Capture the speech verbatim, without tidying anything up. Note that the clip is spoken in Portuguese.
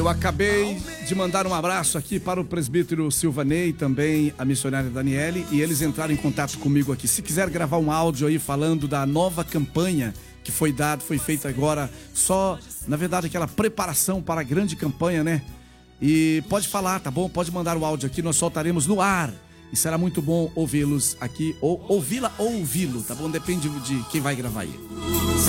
Eu acabei de mandar um abraço aqui para o presbítero Silvanei e também a missionária Daniele, e eles entraram em contato comigo aqui. Se quiser gravar um áudio aí falando da nova campanha que foi dado, foi feita agora, só, na verdade, aquela preparação para a grande campanha, né? E pode falar, tá bom? Pode mandar o áudio aqui, nós soltaremos no ar. E será muito bom ouvi-los aqui, ou ouvi-la ou ouvi-lo, tá bom? Depende de quem vai gravar aí.